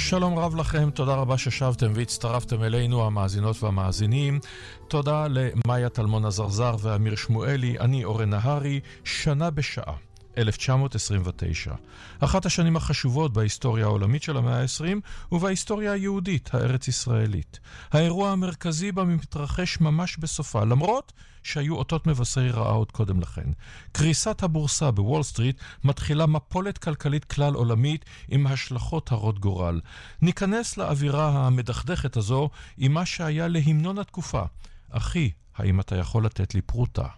שלום רב לכם, תודה רבה ששבתם והצטרפתם אלינו המאזינות והמאזינים. תודה למאיה תלמון הזרזר ואמיר שמואלי, אני אורן נהרי, שנה בשעה. 1929. אחת השנים החשובות בהיסטוריה העולמית של המאה ה-20 ובהיסטוריה היהודית, הארץ-ישראלית. האירוע המרכזי בה מתרחש ממש בסופה, למרות שהיו אותות מבשרי רעה עוד קודם לכן. קריסת הבורסה בוול סטריט מתחילה מפולת כלכלית כלל עולמית עם השלכות הרות גורל. ניכנס לאווירה המדכדכת הזו עם מה שהיה להמנון התקופה. אחי, האם אתה יכול לתת לי פרוטה?